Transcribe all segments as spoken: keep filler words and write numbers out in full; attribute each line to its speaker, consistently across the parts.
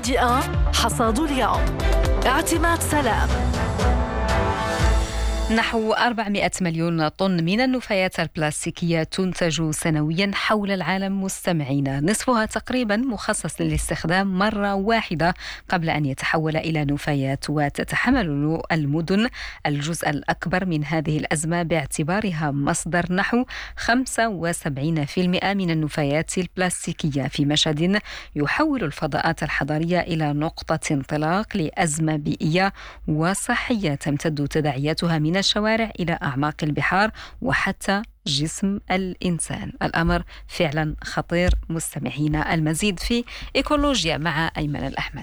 Speaker 1: مفاجئة حصاد اليوم. اعتماد سلام.
Speaker 2: نحو أربعمائة مليون طن من النفايات البلاستيكية تنتج سنويا حول العالم مستمعين، نصفها تقريبا مخصص للاستخدام مرة واحدة قبل أن يتحول إلى نفايات. وتتحمل المدن الجزء الأكبر من هذه الأزمة باعتبارها مصدر نحو خمسة وسبعين بالمئة من النفايات البلاستيكية. في مشهد يحول الفضاءات الحضرية إلى نقطة انطلاق لأزمة بيئية وصحية تمتد تداعياتها من الشوارع إلى أعماق البحار وحتى جسم الإنسان. الأمر فعلا خطير مستمعينا. المزيد في إيكولوجيا مع أيمن الأحمد.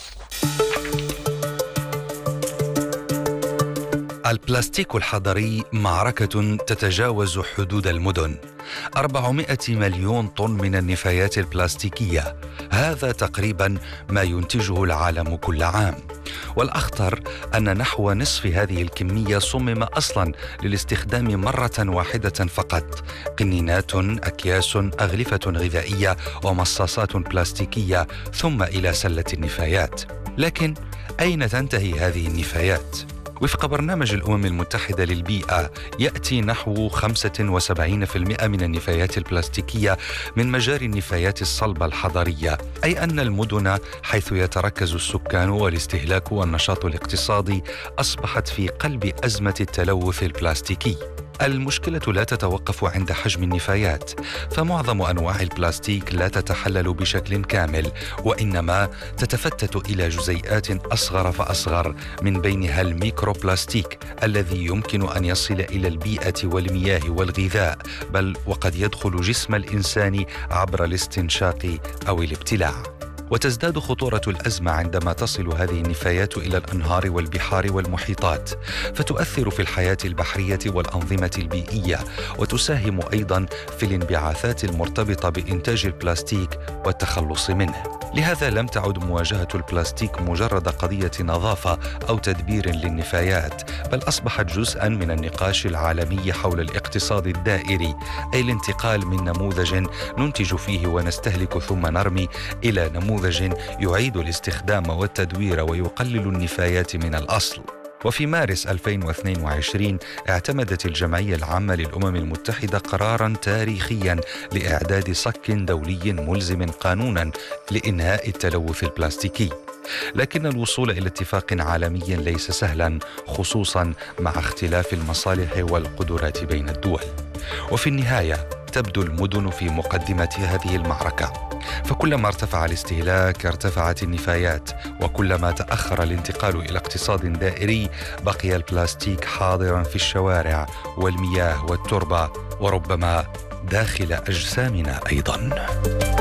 Speaker 3: البلاستيك الحضري معركة تتجاوز حدود المدن. أربعمائة مليون طن من النفايات البلاستيكية، هذا تقريبا ما ينتجه العالم كل عام. والأخطر أن نحو نصف هذه الكمية صمم أصلا للاستخدام مرة واحدة فقط: قنينات، أكياس، أغلفة غذائية ومصاصات بلاستيكية، ثم إلى سلة النفايات. لكن أين تنتهي هذه النفايات؟ وفق برنامج الأمم المتحدة للبيئة، يأتي نحو خمسة وسبعين بالمئة من النفايات البلاستيكية من مجاري النفايات الصلبة الحضرية، أي أن المدن حيث يتركز السكان والاستهلاك والنشاط الاقتصادي أصبحت في قلب أزمة التلوث البلاستيكي. المشكلة لا تتوقف عند حجم النفايات، فمعظم أنواع البلاستيك لا تتحلل بشكل كامل، وإنما تتفتت إلى جزيئات أصغر فأصغر، من بينها الميكروبلاستيك الذي يمكن أن يصل إلى البيئة والمياه والغذاء، بل وقد يدخل جسم الإنسان عبر الاستنشاق أو الابتلاع. وتزداد خطورة الأزمة عندما تصل هذه النفايات إلى الأنهار والبحار والمحيطات، فتؤثر في الحياة البحرية والأنظمة البيئية، وتساهم أيضا في الانبعاثات المرتبطة بإنتاج البلاستيك والتخلص منه. لهذا لم تعد مواجهة البلاستيك مجرد قضية نظافة أو تدبير للنفايات، بل أصبحت جزءا من النقاش العالمي حول الاقتصاد الدائري، أي الانتقال من نموذج ننتج فيه ونستهلك ثم نرمي إلى نموذج يعيد الاستخدام والتدوير ويقلل النفايات من الأصل. وفي مارس ألفين واثنين وعشرين اعتمدت الجمعية العامة للأمم المتحدة قراراً تاريخياً لإعداد صك دولي ملزم قانوناً لإنهاء التلوث البلاستيكي. لكن الوصول إلى اتفاق عالمي ليس سهلاً، خصوصاً مع اختلاف المصالح والقدرات بين الدول. وفي النهاية تبدو المدن في مقدمة هذه المعركة، فكلما ارتفع الاستهلاك ارتفعت النفايات، وكلما تأخر الانتقال إلى اقتصاد دائري بقي البلاستيك حاضراً في الشوارع والمياه والتربة، وربما داخل أجسامنا أيضاً.